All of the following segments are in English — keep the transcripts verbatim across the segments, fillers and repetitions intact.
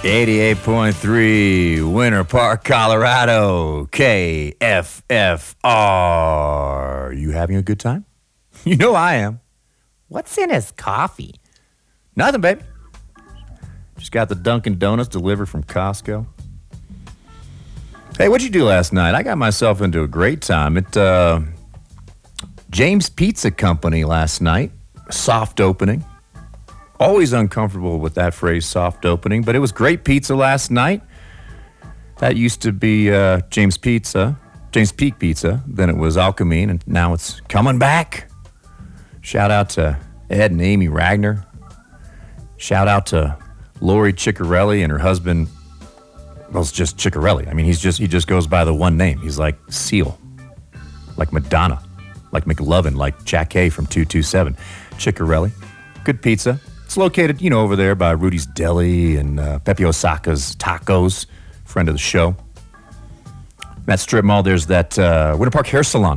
eighty-eight point three, Winter Park, Colorado, K F F R. You having a good time? You know I am. What's in his coffee? Nothing, baby. Just got the Dunkin' Donuts delivered from Costco. Hey, what'd you do last night? I got myself into a great time at uh, James Pizza Company last night. Soft opening. Always uncomfortable with that phrase, soft opening, but it was great pizza last night. That used to be uh, James Pizza, James Peak Pizza. Then it was Alchemy, and now it's coming back. Shout out to Ed and Amy Ragnar. Shout out to Lori Ciccarelli and her husband. Well, it's just Ciccarelli. I mean, he's just he just goes by the one name. He's like Seal, like Madonna, like McLovin, like Jack Hay from two two seven. Ciccarelli, good pizza. It's located, you know, over there by Rudy's Deli and uh, Pepe Osaka's Tacos, friend of the show. That strip mall, there's that uh, Winter Park Hair Salon.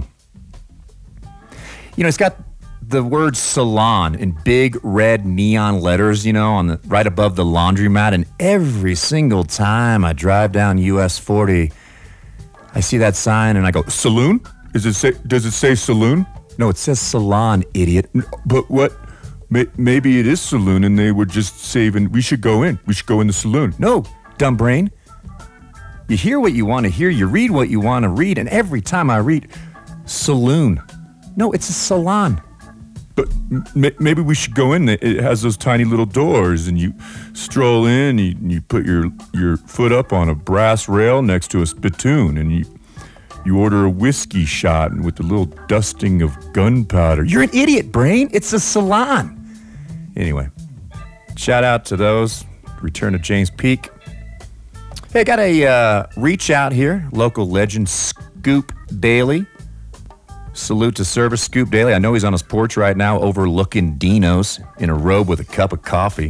You know, it's got the word salon in big red neon letters, you know, on the right above the laundromat. And every single time I drive down U S forty, I see that sign and I go, saloon? Is it say, does it say saloon? No, it says salon, idiot. But what? Maybe it is saloon and they were just saving, we should go in. We should go in the saloon. No, dumb brain. You hear what you want to hear, you read what you want to read, and every time I read saloon, no, it's a salon. But m- maybe we should go in. It has those tiny little doors, and you stroll in, you, you put your, your foot up on a brass rail next to a spittoon, and you you order a whiskey shot with a little dusting of gunpowder. You're an idiot, brain. It's a salon. Anyway, shout out to those. Return to James Peak. Hey, I got a uh, reach out here. Local legend Scoop Daly. Salute to service, Scoop Daly. I know he's on his porch right now overlooking Dino's in a robe with a cup of coffee.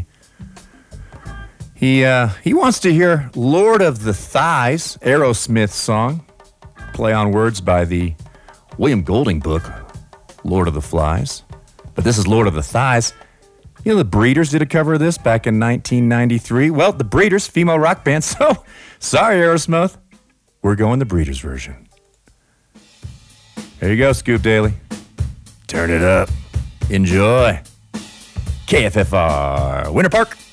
He uh, he wants to hear Lord of the Thighs, Aerosmith song. Play on words by the William Golding book, Lord of the Flies. But this is Lord of the Thighs. You know, the Breeders did a cover of this back in nineteen ninety-three. Well, the Breeders, female rock band, so sorry, Aerosmith. We're going the Breeders version. There you go, Scoop Daly. Turn it up. Enjoy. K F F R, Winter Park.